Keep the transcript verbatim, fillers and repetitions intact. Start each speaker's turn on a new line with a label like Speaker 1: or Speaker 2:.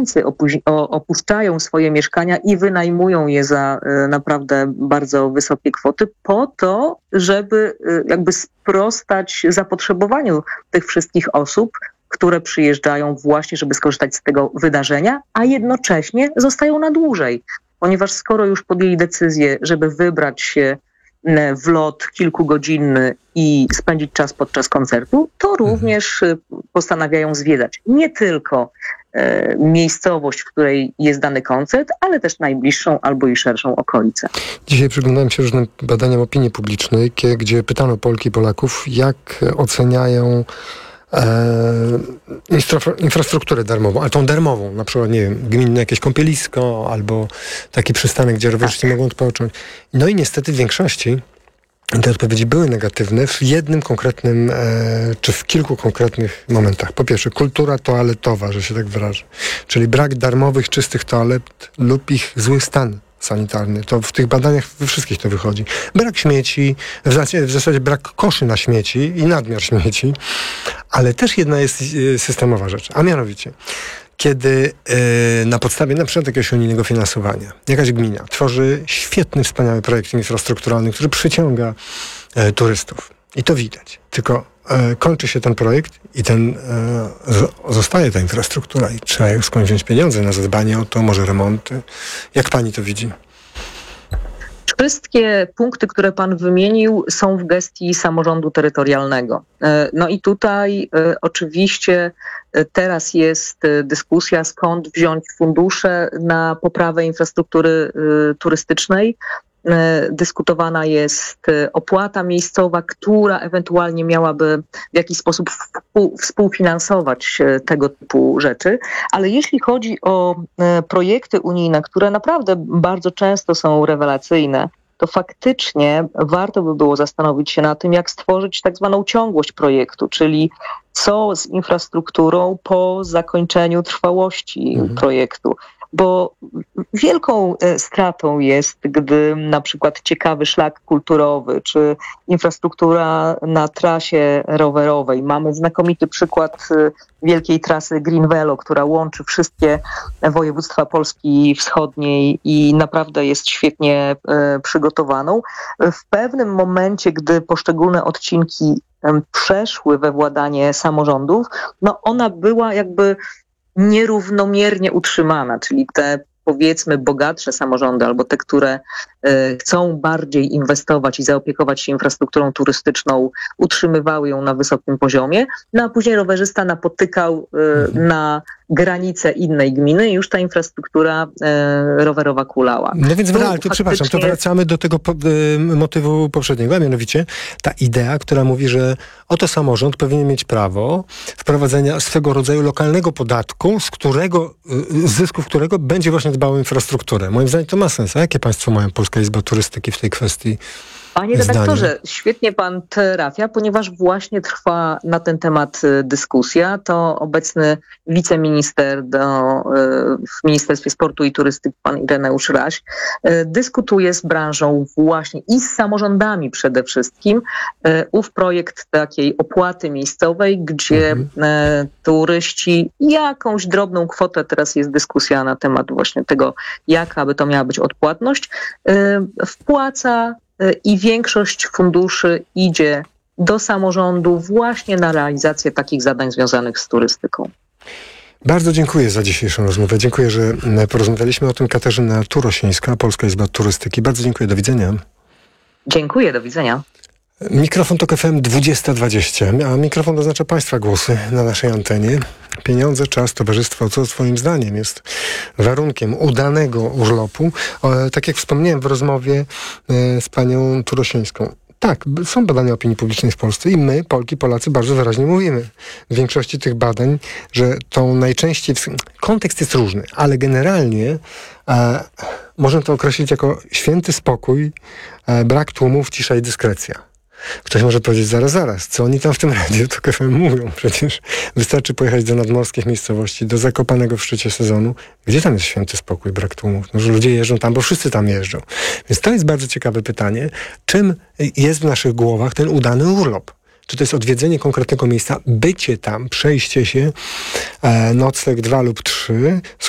Speaker 1: mieszkańcy opu- opuszczają swoje mieszkania i wynajmują je za naprawdę bardzo wysokie kwoty po to, żeby jakby sprostać zapotrzebowaniu tych wszystkich osób, które przyjeżdżają właśnie, żeby skorzystać z tego wydarzenia, a jednocześnie zostają na dłużej. Ponieważ skoro już podjęli decyzję, żeby wybrać się w lot kilkugodzinny i spędzić czas podczas koncertu, to również postanawiają zwiedzać nie tylko e, miejscowość, w której jest dany koncert, ale też najbliższą albo i szerszą okolicę.
Speaker 2: Dzisiaj przyglądałem się różnym badaniom opinii publicznej, gdzie pytano Polki i Polaków, jak oceniają E, infrastrukturę darmową, ale tą darmową, na przykład, nie wiem, gminne jakieś kąpielisko albo taki przystanek, gdzie rowerzyści mogą odpocząć. No i niestety w większości te odpowiedzi były negatywne w jednym konkretnym, e, czy w kilku konkretnych momentach. Po pierwsze, kultura toaletowa, że się tak wyrażę, czyli brak darmowych, czystych toalet lub ich zły stan sanitarny. To w tych badaniach we wszystkich to wychodzi. Brak śmieci, w zasadzie, w zasadzie brak koszy na śmieci i nadmiar śmieci, ale też jedna jest systemowa rzecz, a mianowicie, kiedy yy, na podstawie na przykład jakiegoś unijnego finansowania jakaś gmina tworzy świetny, wspaniały projekt infrastrukturalny, który przyciąga yy, turystów. I to widać. Tylko yy, kończy się ten projekt i ten yy, z, zostaje ta infrastruktura i trzeba już skądś wziąć pieniądze na zadbanie o to, może remonty. Jak pani to widzi?
Speaker 1: Wszystkie punkty, które pan wymienił, są w gestii samorządu terytorialnego. No i tutaj oczywiście teraz jest dyskusja, skąd wziąć fundusze na poprawę infrastruktury turystycznej. Dyskutowana jest opłata miejscowa, która ewentualnie miałaby w jakiś sposób współfinansować tego typu rzeczy. Ale jeśli chodzi o projekty unijne, które naprawdę bardzo często są rewelacyjne, to faktycznie warto by było zastanowić się nad tym, jak stworzyć tak zwaną ciągłość projektu, czyli co z infrastrukturą po zakończeniu trwałości mhm. projektu. Bo wielką stratą jest, gdy na przykład ciekawy szlak kulturowy czy infrastruktura na trasie rowerowej. Mamy znakomity przykład wielkiej trasy Green Velo, która łączy wszystkie województwa Polski Wschodniej i naprawdę jest świetnie przygotowaną. W pewnym momencie, gdy poszczególne odcinki przeszły we władanie samorządów, no ona była jakby nierównomiernie utrzymana, czyli te powiedzmy bogatsze samorządy albo te, które y, chcą bardziej inwestować i zaopiekować się infrastrukturą turystyczną, utrzymywały ją na wysokim poziomie, no a później rowerzysta napotykał y, mhm. na granice innej gminy i już ta infrastruktura y, rowerowa kulała.
Speaker 2: No więc
Speaker 1: tu
Speaker 2: ale tu, przepraszam, to wracamy do tego po, y, motywu poprzedniego, a mianowicie ta idea, która mówi, że oto samorząd powinien mieć prawo wprowadzenia swego rodzaju lokalnego podatku, z którego, y, z zysków którego będzie właśnie dbał o infrastrukturę. Moim zdaniem to ma sens. A jakie państwo mają Polska Izba Turystyki w tej kwestii?
Speaker 1: Panie redaktorze, świetnie pan trafia, ponieważ właśnie trwa na ten temat dyskusja. To obecny wiceminister do, w Ministerstwie Sportu i Turystyki, pan Ireneusz Raś, dyskutuje z branżą właśnie i z samorządami przede wszystkim ów projekt takiej opłaty miejscowej, gdzie mhm. turyści jakąś drobną kwotę, teraz jest dyskusja na temat właśnie tego, jaka by to miała być odpłatność, wpłaca i większość funduszy idzie do samorządu właśnie na realizację takich zadań związanych z turystyką.
Speaker 2: Bardzo dziękuję za dzisiejszą rozmowę. Dziękuję, że porozmawialiśmy o tym. Katarzyna Turosińska, Polska Izba Turystyki. Bardzo dziękuję. Do widzenia.
Speaker 1: Dziękuję. Do widzenia.
Speaker 2: Mikrofon Tok F M dwadzieścia dwadzieścia, a mikrofon oznacza państwa głosy na naszej antenie. Pieniądze, czas, towarzystwo, co swoim zdaniem jest warunkiem udanego urlopu. O, tak jak wspomniałem w rozmowie e, z panią Turosińską. Tak, są badania opinii publicznej w Polsce i my, Polki, Polacy, bardzo wyraźnie mówimy w większości tych badań, że tą najczęściej... Kontekst jest różny, ale generalnie e, można to określić jako święty spokój, e, brak tłumów, cisza i dyskrecja. Ktoś może powiedzieć, zaraz, zaraz, co oni tam w tym radiu Tok F M mówią? Przecież wystarczy pojechać do nadmorskich miejscowości, do Zakopanego w szczycie sezonu. Gdzie tam jest święty spokój, brak tłumów? No, że ludzie jeżdżą tam, bo wszyscy tam jeżdżą. Więc to jest bardzo ciekawe pytanie. Czym jest w naszych głowach ten udany urlop? Czy to jest odwiedzenie konkretnego miejsca, bycie tam, przejście się, e, nocleg dwa lub trzy,